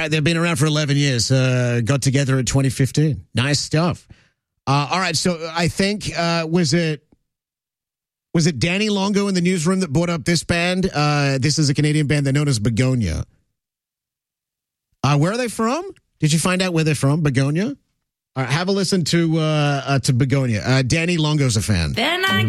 right, they've been around for 11 years. Got together in 2015. Nice stuff. All right, so I think was it Danny Longo in the newsroom that brought up this band? This is a Canadian band. They're known as Begonia. Where are they from? Did you find out where they're from? Begonia? All right, have a listen to Begonia. Danny Longo's a fan.